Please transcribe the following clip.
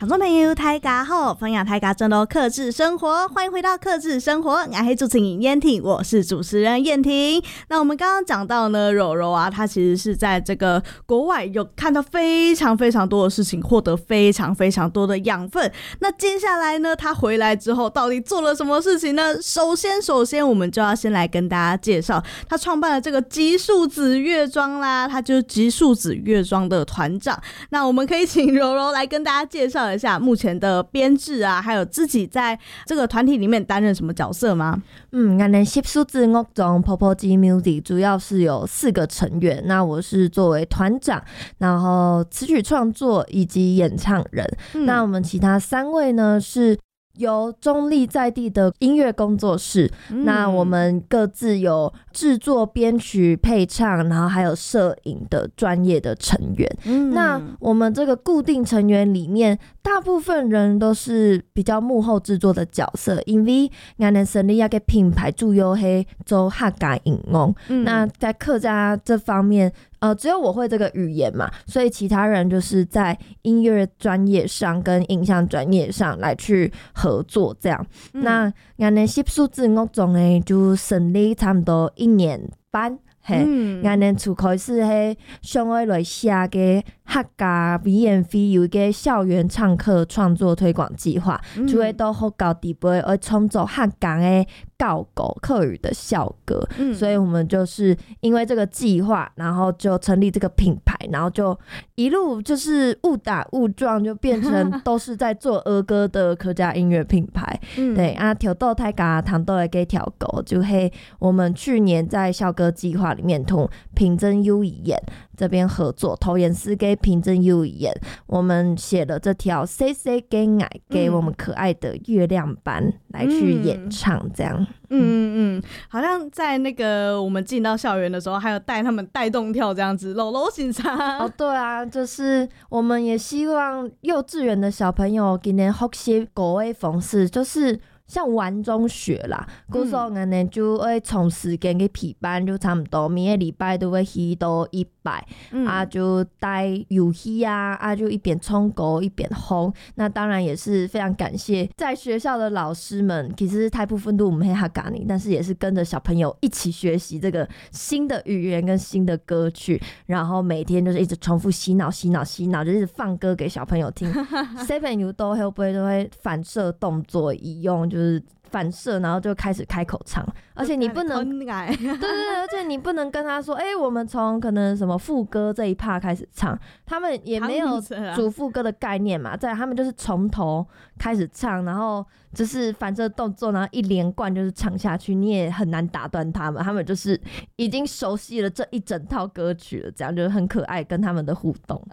听众朋友大家好，欢迎大家进入客制生活，欢迎回到客制生活，我是主持人燕婷，我是主持人燕婷。那我们刚刚讲到呢，柔柔啊，她其实是在这个国外有看到非常非常多的事情，获得非常非常多的养分。那接下来呢，她回来之后到底做了什么事情呢？首先我们就要先来跟大家介绍，她创办了这个极速子乐庄啦，她就是极速子乐庄的团长。那我们可以请柔柔来跟大家介绍一下目前的编制啊，还有自己在这个团体里面担任什么角色吗？ 我们极速子乐庄 Popoji Music 主要是有4个成员，那我是作为团长，然后词曲创作以及演唱人。那我们其他3位呢是由中立在地的音乐工作室，那我们各自有制作、编曲、配唱，然后还有摄影的专业的成员。那我们这个固定成员里面，大部分人都是比较幕后制作的角色，因为我们成立一个品牌主要是做客家音乐。那在客家这方面，只有我会这个语言嘛，所以其他人就是在音乐专业上跟影像专业上来去合作这样。那我们极速子乐庄呢就成立差不多1年半。我们初开始是想要来写个客家 V&V 有一个校园唱课创作推广计划，就会到学校底部会创作客家的教歌客语的校歌。所以我们就是因为这个计划，然后就成立这个品牌，然后就一路就是误打误撞就变成都是在做儿歌的客家音乐品牌。对啊，跳到太家糖豆的给跳歌，就是我们去年在校歌计划里面同平真优语言这边合作，投演师给平真优语言，我们写了这条 C C 给爱给我们可爱的月亮班来去演唱这样。 好像在那个我们进到校园的时候，还有带他们带动跳这样子，搂搂欣赏。 哦，对啊，就是我们也希望幼稚园的小朋友今年学习国外方式，就是像玩中学啦，故说我们就会从时间去陪伴，就差不多每个礼拜都会去到100啊，就带游戏啊，就一边冲狗一边轰。那当然也是非常感谢在学校的老师们，其实大部分都我们黑哈嘎尼，但是也是跟着小朋友一起学习这个新的语言跟新的歌曲，然后每天就是一直重复洗脑，就一直放歌给小朋友听。7 U 都会不会都会反射动作一用，就是反射，然后就开始开口唱，而且你不能对，而且你不能跟他说，我们从可能什么副歌这一 part 开始唱，他们也没有主副歌的概念嘛，再来他们就是从头开始唱，然后就是反射动作，然后一连贯就是唱下去，你也很难打断他们，他们就是已经熟悉了这一整套歌曲了，这样就很可爱跟他们的互动。